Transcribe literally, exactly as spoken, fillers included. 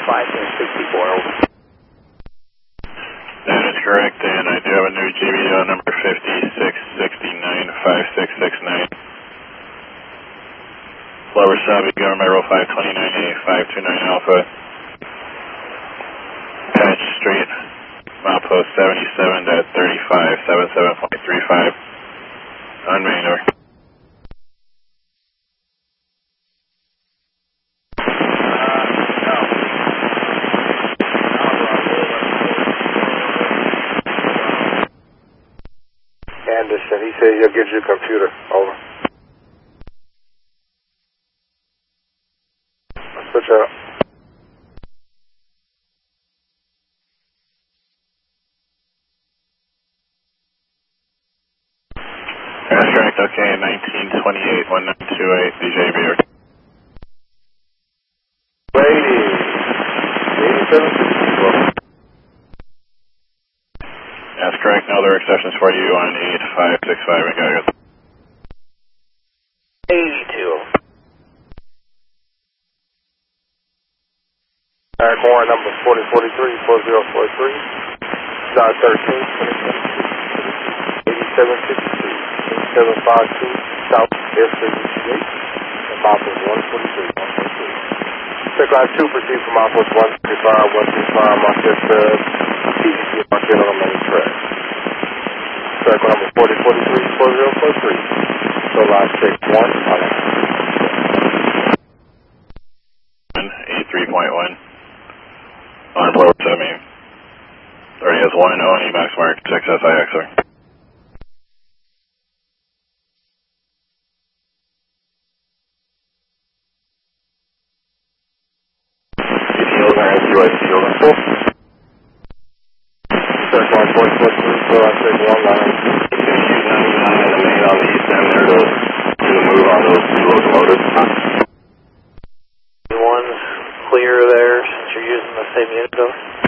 five ten sixty-four, over. That is correct, and I do have a new G B O number fifty-six sixty-nine five six six nine. Lower Sabi, government roll five twenty-nine A five two nine Alpha. Patch Street, milepost seventy-seven thirty-five seventy-seven point three five. On main, over. Anderson, he said he'll get you a computer. Over. Switch up. That's correct, okay, nineteen twenty-eight one nine two eight, D J B. Lady, eighty-seven sixty-four. That's correct, no other exceptions for you on eight five six five, we got you. eighty-two. Alright, more number forty forty-three, four zero four three, nine thirteen, eighty-seven sixty-two, eighty-seven fifty-two, South F thirty-eight, and milepost one forty-three, one forty-three. Check line two, proceed from milepost one thirty-five, one thirty-five, Manchester, T C C, Manchester on the main track. Circle number forty forty-three, four zero four three, so line check one, eighty-three point one. On Port seventy. Already has one O N E max mark, six S I X, sir. Yield or S U I C over. Circle line forty forty-three, so line check one, line. You can use ninety-nine in the main on the east end there to do the move on those two locomotives. One's clear there since you're using the same unit, though.